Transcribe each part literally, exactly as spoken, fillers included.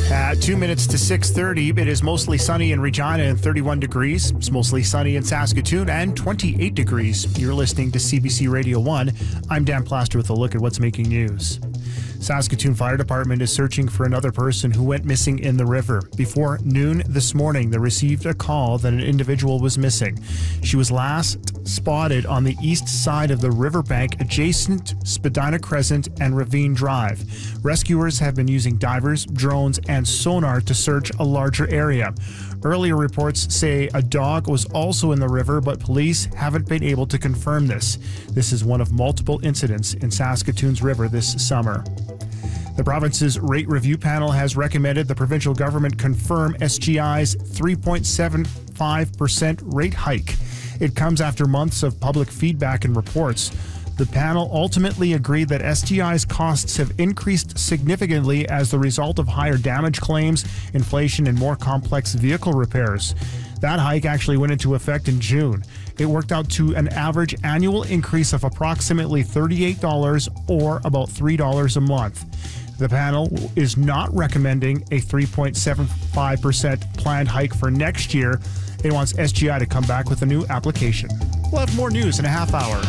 At two minutes to six thirty, it is mostly sunny in Regina and thirty-one degrees. It's mostly sunny in Saskatoon and twenty-eight degrees. You're listening to C B C Radio one. I'm Dan Plaster with a look at what's making news. Saskatoon Fire Department is searching for another person who went missing in the river. Before noon this morning, they received a call that an individual was missing. She was last spotted on the east side of the riverbank adjacent Spadina Crescent and Ravine Drive. Rescuers have been using divers, drones, and sonar to search a larger area. Earlier reports say a dog was also in the river, but police haven't been able to confirm this. This is one of multiple incidents in Saskatoon's river this summer. The province's rate review panel has recommended the provincial government confirm S G I's three point seven five percent rate hike. It comes after months of public feedback and reports. The panel ultimately agreed that S G I's costs have increased significantly as the result of higher damage claims, inflation, and more complex vehicle repairs. That hike actually went into effect in June. It worked out to an average annual increase of approximately thirty-eight dollars or about three dollars a month. The panel is not recommending a three point seven five percent planned hike for next year. It wants S G I to come back with a new application. We'll have more news in a half hour.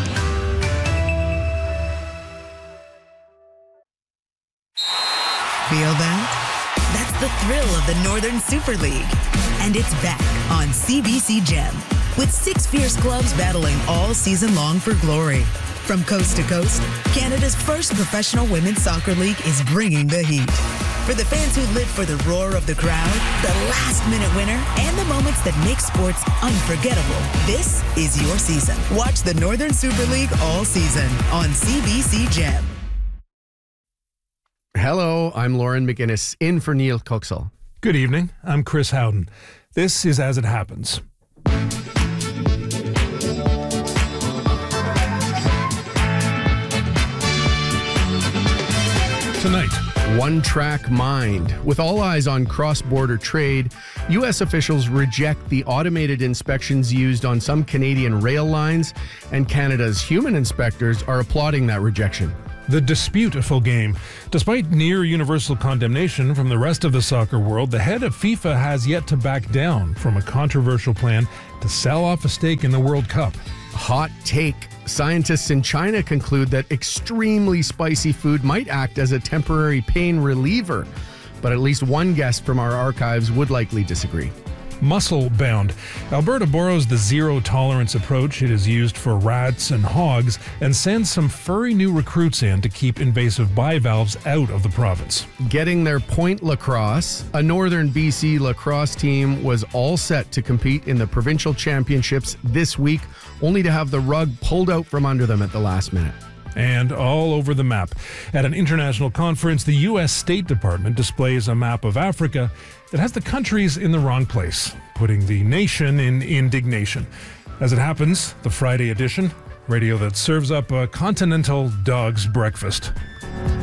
Feel that? That's the thrill of the Northern Super League. And it's back on C B C Gem, with six fierce clubs battling all season long for glory. From coast to coast, Canada's first professional women's soccer league is bringing the heat. For the fans who live for the roar of the crowd, the last-minute winner, and the moments that make sports unforgettable, this is your season. Watch the Northern Super League all season on C B C Gem. Hello, I'm Lauren McGinnis, in for Neil Coxall. Good evening, I'm Chris Howden. This is As It Happens. Tonight, One-track mind. With all eyes on cross-border trade, U S officials reject the automated inspections used on some Canadian rail lines, and Canada's human inspectors are applauding that rejection. the disputeful game. Despite near universal condemnation from the rest of the soccer world, the head of FIFA has yet to back down from a controversial plan to sell off a stake in the World Cup. Hot take. Scientists in China conclude that extremely spicy food might act as a temporary pain reliever, but at least one guest from our archives would likely disagree. Muscle bound. Alberta borrows the zero tolerance approach it has used for rats and hogs and sends some furry new recruits in to keep invasive bivalves out of the province. Getting their point lacrosse, a northern B C lacrosse team was all set to compete in the provincial championships this week, only to have the rug pulled out from under them at the last minute. And all over the map. At an international conference, the U S State Department displays a map of Africa that has the countries in the wrong place, putting the nation in indignation. As it happens, the Friday edition, radio that serves up a continental dog's breakfast.